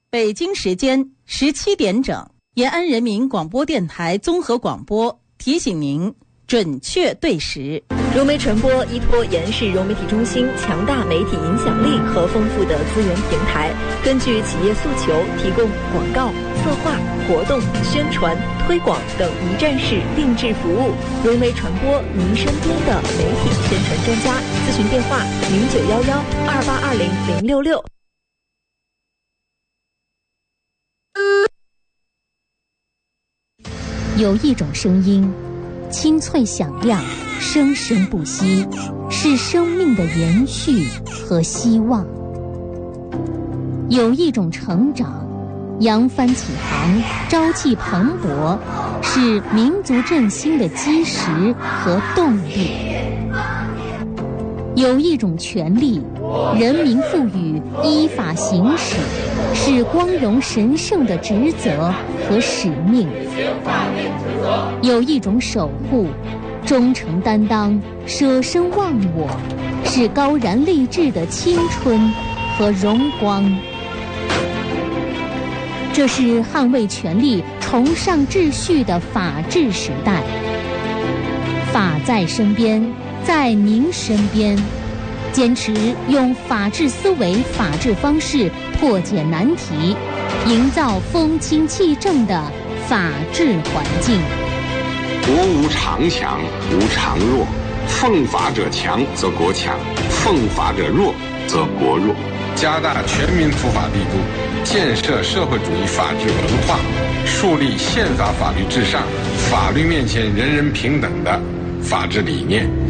北京时间17点整，延安人民广播电台综合广播提醒您准确对时。 融媒传播依托延世融媒体中心强大媒体影响力和丰富的资源平台，根据企业诉求提供广告、策划、活动、宣传、推广等一站式定制服务。融媒传播，您身边的媒体宣传专家。咨询电话0911282066。 有一种声音，清脆响亮，生生不息，是生命的延续和希望。有一种成长，扬帆起航，朝气蓬勃，是民族振兴的基石和动力。有一种权利，人民赋予，依法行使，是光荣神圣的职责和使命。有一种守护，忠诚担当，舍生忘我，是高燃励志的青春和荣光。这是捍卫权利、崇尚秩序的法治时代。法在身边，在您身边，坚持用法治思维、法治方式破解难题，营造风清气正的法治环境。 国无常强，无常弱，奉法者强则国强，奉法者弱则国弱。 加大全民普法力度，建设社会主义法治文化，树立宪法法律至上、法律面前人人平等的法治理念。